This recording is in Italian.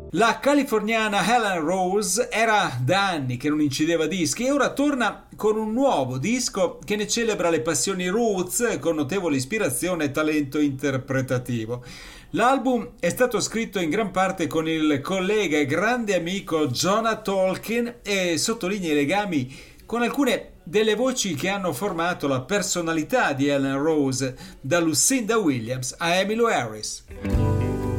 La californiana Helen Rose era da anni che non incideva dischi e ora torna con un nuovo disco che ne celebra le passioni roots con notevole ispirazione e talento interpretativo. L'album è stato scritto in gran parte con il collega e grande amico Jonah Tolkien e sottolinea i legami con alcune delle voci che hanno formato la personalità di Helen Rose, da Lucinda Williams a Emmylou Harris.